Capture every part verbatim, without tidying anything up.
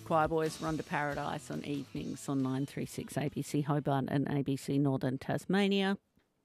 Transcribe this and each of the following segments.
Choir Boys Run to Paradise on evenings on nine three six A B C Hobart and A B C Northern Tasmania.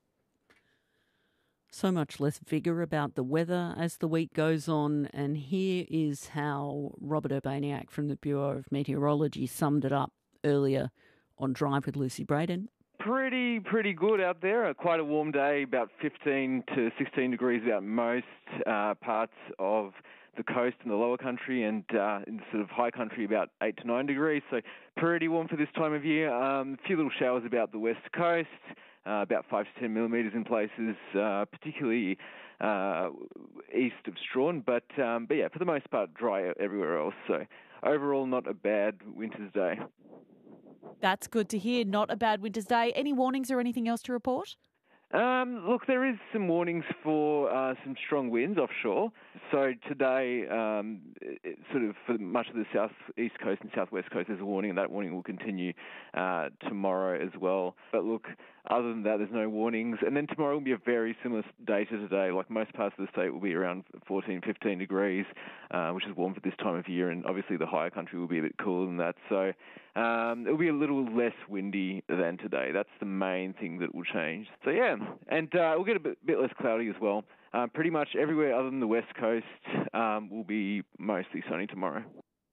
So much less vigour about the weather as the week goes on, and here is how Robert Urbaniak from the Bureau of Meteorology summed it up earlier on Drive with Lucy Braden. Pretty, pretty good out there. Uh, quite a warm day, about fifteen to sixteen degrees about most uh, parts of the coast and the lower country, and uh, in the sort of high country about eight to nine degrees. So pretty warm for this time of year. Um, a few little showers about the west coast, uh, about five to ten millimetres in places, uh, particularly uh, east of Strahan. But um, but yeah, for the most part, dry everywhere else. So overall, not a bad winter's day. That's good to hear. Not a bad winter's day. Any warnings or anything else to report? Um, look, there is some warnings for uh, some strong winds offshore. So today, um, it, sort of for much of the south east coast and southwest coast, there's a warning, and that warning will continue uh, tomorrow as well. But look, other than that, there's no warnings. And then tomorrow will be a very similar day to today. Like most parts of the state will be around fourteen, fifteen degrees, uh, which is warm for this time of year. And obviously the higher country will be a bit cooler than that. So um, it'll be a little less windy than today. That's the main thing that will change. So yeah, and uh, we'll get a bit, bit less cloudy as well. Uh, pretty much everywhere other than the west coast um, will be mostly sunny tomorrow.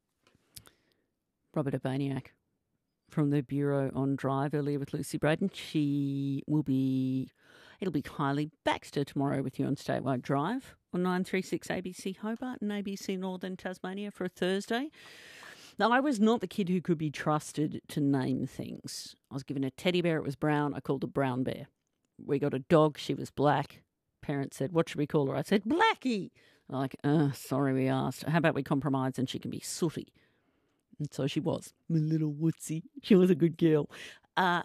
Robert Urbaniak from the Bureau on Drive earlier with Lucy Braden. She will be, it'll be Kylie Baxter tomorrow with you on Statewide Drive on nine three six A B C Hobart and A B C Northern Tasmania for a Thursday. Now, I was not the kid who could be trusted to name things. I was given a teddy bear, it was brown, I called it Brown Bear. We got a dog, she was black. Parents said, what should we call her? I said, Blackie. They're like, uh, sorry we asked. How about we compromise and she can be Sooty? And so she was. My little wootsy. She was a good girl. Uh,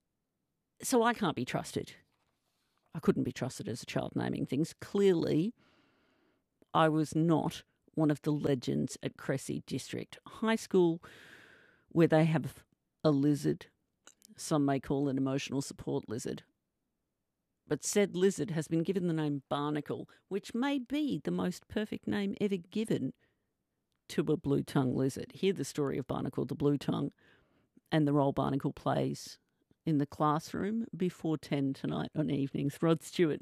so I can't be trusted. I couldn't be trusted as a child naming things. Clearly, I was not one of the legends at Cressy District High School where they have a lizard. Some may call it emotional support lizard. But said lizard has been given the name Barnacle, which may be the most perfect name ever given to a blue-tongue lizard. Hear the story of Barnacle the blue-tongue and the role Barnacle plays in the classroom before ten tonight on evenings. Rod Stewart.